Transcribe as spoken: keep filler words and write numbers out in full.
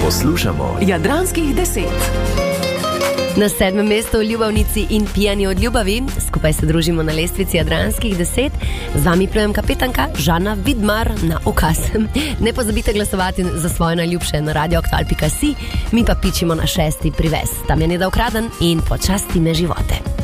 Poslušamo Jadranskih deset. Na sedmem mestu Ljubavnici in pijani od ljubavi. Skupaj se družimo na lestvici Jadranskih deset. Z vami plujem kapetanka Žana Vidmar na ukaz. Ne pozabite glasovati za svoje najljubše na radio aktual pika si. Mi pa pičimo na šesti privez. Tam je Neda Ukraden in Počasti me živote.